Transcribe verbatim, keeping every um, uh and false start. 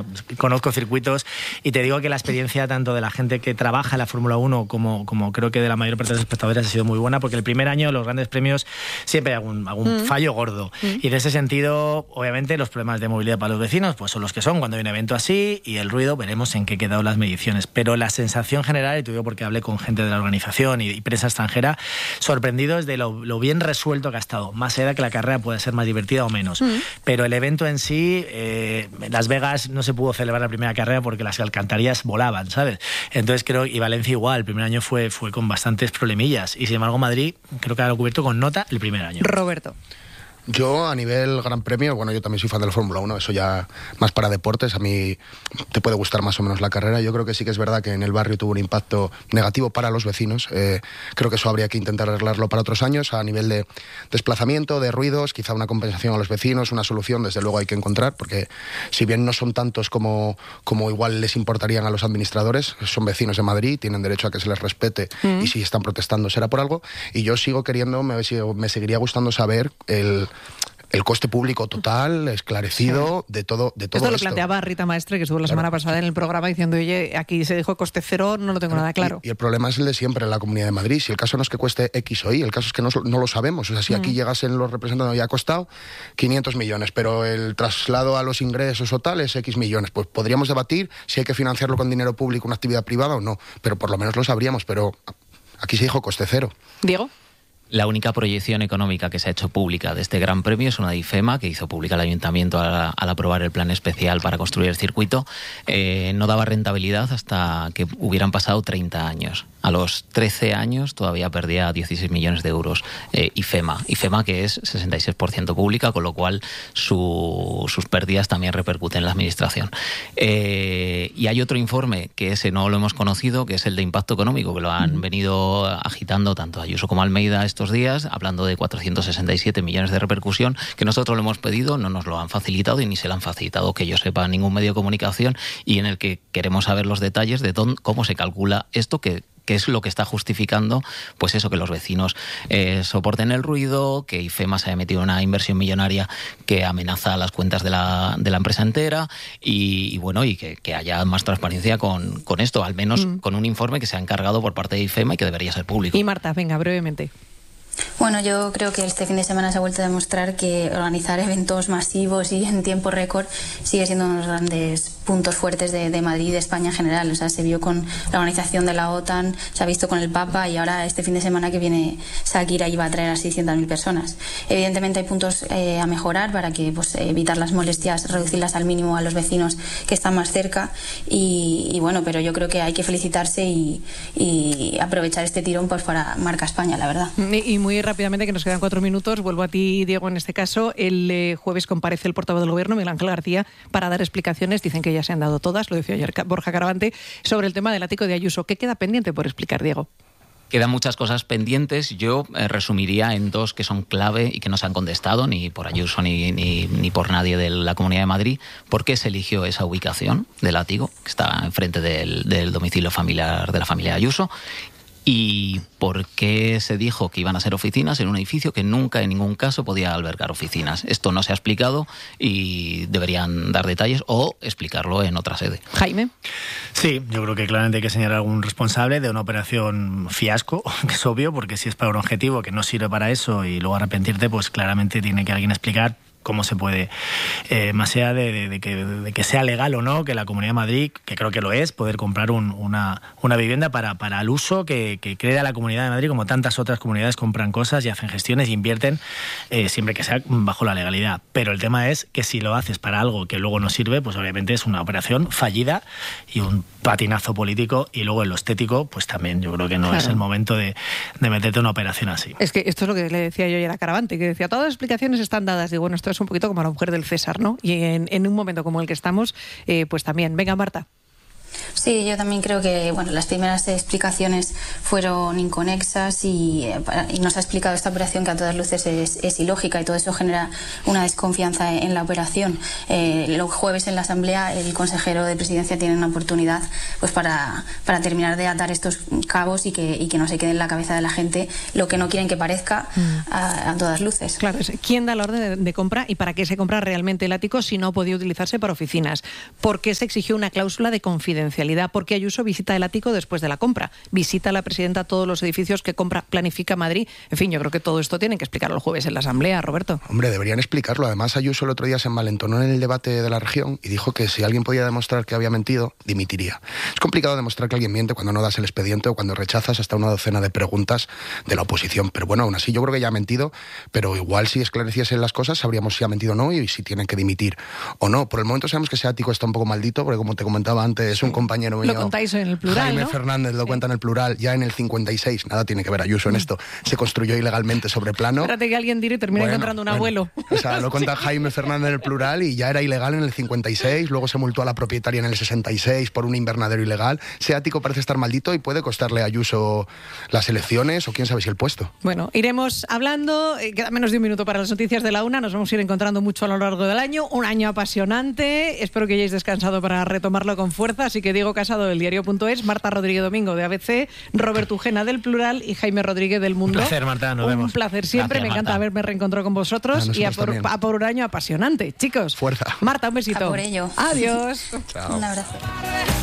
conozco circuitos y te digo que la experiencia tanto de la gente que trabaja en la Fórmula uno como, como creo que de la mayor parte de los espectadores ha sido muy buena, porque el primer año los grandes premios siempre hay algún, algún mm. fallo gordo. Mm. Y en ese sentido, obviamente, los problemas de movilidad para los vecinos pues son los que son cuando hay un evento así, y el ruido, veremos en qué quedan las mediciones. Pero la sensación general, y te digo porque hablé con gente de la organización y, y prensa extranjera, sorprendidos de lo, lo bien resuelto que ha estado. Más allá de que la carrera puede ser más divertida o menos. Mm. Pero el evento en sí, eh, Las Vegas no se pudo celebrar la primera carrera porque las alcantarillas volaban, ¿sabes? Entonces creo, y Valencia igual, el primer año fue, fue con bastantes problemillas. Y sin embargo Madrid creo que ha cubierto con nota el primer año. Roberto. Yo, a nivel Gran Premio, bueno, yo también soy fan de la Fórmula uno, eso ya más para deportes, a mí te puede gustar más o menos la carrera. Yo creo que sí que es verdad que en el barrio tuvo un impacto negativo para los vecinos. Eh, creo que eso habría que intentar arreglarlo para otros años, a nivel de desplazamiento, de ruidos, quizá una compensación a los vecinos, una solución, desde luego hay que encontrar, porque si bien no son tantos como, como igual les importarían a los administradores, son vecinos de Madrid, tienen derecho a que se les respete, mm. y si están protestando será por algo. Y yo sigo queriendo, me, me seguiría gustando saber el... el coste público total, esclarecido, sí. de todo, de todo esto. Lo esto. planteaba Rita Maestre, que estuvo la claro. semana pasada en el programa diciendo, oye, aquí se dijo coste cero, no lo tengo claro. nada claro. Y, y el problema es el de siempre en la Comunidad de Madrid. Si el caso no es que cueste X o Y, el caso es que no, no lo sabemos. O sea, si mm. aquí llegasen los representantes y ha costado quinientos millones, pero el traslado a los ingresos o tal es X millones, pues podríamos debatir si hay que financiarlo con dinero público, una actividad privada o no, pero por lo menos lo sabríamos, pero aquí se dijo coste cero. Diego. La única proyección económica que se ha hecho pública de este Gran Premio es una de IFEMA, que hizo pública el Ayuntamiento al, al aprobar el plan especial para construir el circuito. Eh, no daba rentabilidad hasta que hubieran pasado treinta años. A los trece años todavía perdía dieciséis millones de euros eh, IFEMA. IFEMA, que es sesenta y seis por ciento pública, con lo cual su, sus pérdidas también repercuten en la administración. Eh, y hay otro informe, que ese no lo hemos conocido, que es el de impacto económico, que lo han venido agitando tanto Ayuso como Almeida estos días, hablando de cuatrocientos sesenta y siete millones de repercusión, que nosotros lo hemos pedido, no nos lo han facilitado y ni se lo han facilitado, que yo sepa, ningún medio de comunicación, y en el que queremos saber los detalles de dónde, cómo se calcula esto, que que es lo que está justificando, pues eso, que los vecinos eh, soporten el ruido, que IFEMA se haya metido una inversión millonaria que amenaza las cuentas de la, de la empresa entera, y, y bueno, y que, que haya más transparencia con, con esto, al menos mm. con un informe que se ha encargado por parte de IFEMA y que debería ser público. Y Marta, venga, brevemente. Bueno, yo creo que este fin de semana se ha vuelto a demostrar que organizar eventos masivos y en tiempo récord sigue siendo uno de los grandes puntos fuertes de, de Madrid y de España en general. O sea, se vio con la organización de la OTAN, se ha visto con el Papa, y ahora este fin de semana que viene Shakira y va a traer a seiscientas mil personas. Evidentemente hay puntos eh, a mejorar para que pues, evitar las molestias, reducirlas al mínimo a los vecinos que están más cerca, y, y bueno, pero yo creo que hay que felicitarse y, y aprovechar este tirón pues, para marca España, la verdad. Y muy rápidamente, que nos quedan cuatro minutos, vuelvo a ti, Diego, en este caso. El eh, jueves comparece el portavoz del Gobierno, Miguel Ángel García, para dar explicaciones. Dicen que ya se han dado todas, lo decía ayer Borja Caravante, sobre el tema del ático de Ayuso. ¿Qué queda pendiente por explicar, Diego? Quedan muchas cosas pendientes. Yo eh, resumiría en dos que son clave y que no se han contestado ni por Ayuso ni, ni, ni por nadie de la Comunidad de Madrid. ¿Por qué se eligió esa ubicación del ático, que está enfrente del, del domicilio familiar de la familia Ayuso? ¿Y por qué se dijo que iban a ser oficinas en un edificio que nunca en ningún caso podía albergar oficinas? Esto no se ha explicado y deberían dar detalles o explicarlo en otra sede. Jaime. Sí, yo creo que claramente hay que señalar a algún responsable de una operación fiasco, que es obvio, porque si es para un objetivo que no sirve para eso y luego arrepentirte, pues claramente tiene que alguien explicar cómo se puede, eh, más allá de, de, de, que, de que sea legal o no, que la Comunidad de Madrid, que creo que lo es, poder comprar un, una, una vivienda para, para el uso que, que crea la Comunidad de Madrid, como tantas otras comunidades compran cosas y hacen gestiones y invierten, eh, siempre que sea bajo la legalidad. Pero el tema es que si lo haces para algo que luego no sirve, pues obviamente es una operación fallida y un patinazo político, y luego en lo estético, pues también yo creo que no claro. es el momento de, de meterte una operación así. Es que esto es lo que le decía yo ayer a Caravante, que decía, todas las explicaciones están dadas. Digo, bueno, esto es un poquito como la mujer del César, ¿no? Y en, en un momento como el que estamos, eh, pues también. Venga, Marta. O Sí, yo también creo que bueno, las primeras explicaciones fueron inconexas y, y nos ha explicado esta operación que a todas luces es, es ilógica y todo eso genera una desconfianza en la operación. Eh, el jueves en la Asamblea el consejero de Presidencia tiene una oportunidad pues para, para terminar de atar estos cabos y que, y que no se quede en la cabeza de la gente lo que no quieren que parezca mm. a, a todas luces. Claro, ¿quién da la orden de, de compra y para qué se compra realmente el ático si no podía utilizarse para oficinas? ¿Por qué se exigió una cláusula de confidencialidad? ¿Por qué Ayuso visita el ático después de la compra? ¿Visita la presidenta todos los edificios que compra, planifica Madrid? En fin, yo creo que todo esto tienen que explicarlo el jueves en la Asamblea, Roberto. Hombre, deberían explicarlo. Además, Ayuso el otro día se envalentonó en el debate de la región y dijo que si alguien podía demostrar que había mentido, dimitiría. Es complicado demostrar que alguien miente cuando no das el expediente o cuando rechazas hasta una docena de preguntas de la oposición. Pero bueno, aún así yo creo que ya ha mentido, pero igual si esclareciesen las cosas sabríamos si ha mentido o no y si tienen que dimitir o no. Por el momento sabemos que ese ático está un poco maldito, porque como te comentaba antes, es un compañero mío. Lo contáis en el plural, Jaime ¿no? Fernández lo sí. cuenta en el plural, ya en el cincuenta y seis, nada tiene que ver Ayuso en esto, se construyó ilegalmente sobre plano. Espérate que alguien dire y termina bueno, encontrando un bueno. abuelo. O sea, lo cuenta sí. Jaime Fernández en el plural y ya era ilegal en el cincuenta y seis, luego se multó a la propietaria en el sesenta y seis por un invernadero ilegal. Ese ático parece estar maldito y puede costarle a Ayuso las elecciones o quién sabe si el puesto. Bueno, iremos hablando, eh, queda menos de un minuto para las noticias de la una, nos vamos a ir encontrando mucho a lo largo del año, un año apasionante, espero que hayáis descansado para retomarlo con fuerza, así que Diego Casado del diario punto es, Marta Rodríguez Domingo de A B C, Roberto Ujena del Plural y Jaime Rodríguez del Mundo. Un placer, Marta, nos un vemos. Un placer siempre, Gracias, me encanta Marta. haberme reencontrado con vosotros a y a por, a por un año apasionante. Chicos, fuerza. Marta, un besito. A por ello. Adiós. Chao. Un abrazo.